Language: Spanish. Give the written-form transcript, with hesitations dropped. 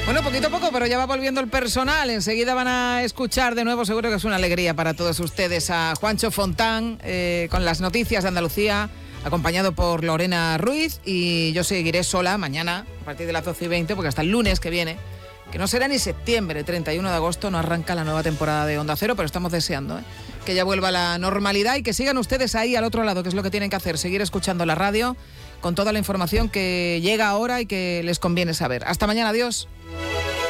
Bueno, poquito a poco, pero ya va volviendo el personal. Enseguida van a escuchar de nuevo, seguro que es una alegría para todos ustedes, a Juancho Fontán con las noticias de Andalucía, acompañado por Lorena Ruiz, y yo seguiré sola mañana a partir de las 12:20, porque hasta el lunes que viene, que no será ni septiembre, 31 de agosto, no arranca la nueva temporada de Onda Cero, pero estamos deseando que ya vuelva la normalidad y que sigan ustedes ahí al otro lado, que es lo que tienen que hacer, seguir escuchando la radio con toda la información que llega ahora y que les conviene saber. Hasta mañana, adiós.